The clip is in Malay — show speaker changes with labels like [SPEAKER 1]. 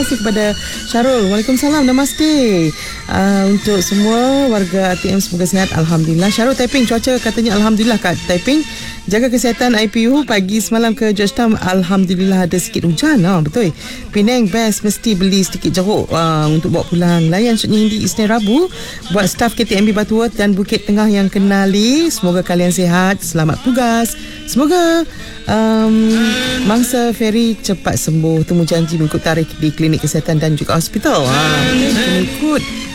[SPEAKER 1] kasih kepada Syarul. Waalaikumsalam. Namaste. Untuk semua warga ATM semoga sihat. Alhamdulillah. Syarul Taiping, cuaca katanya Alhamdulillah kat Taiping. Jaga kesihatan IPU. Pagi semalam ke Georgetown, Alhamdulillah ada sikit hujan. Betul. Penang best mesti beli sedikit jeruk untuk bawa pulang. Layan Syedni Hindi Isnin Rabu buat staf KTMB Batu Worth dan Bukit Tengah yang kenali. Semoga kalian sihat. Selamat tugas. Semoga mangsa Ferry cepat sembuh. Temu janji mengikut tarikh di klinik kesihatan dan juga hospital. Ikut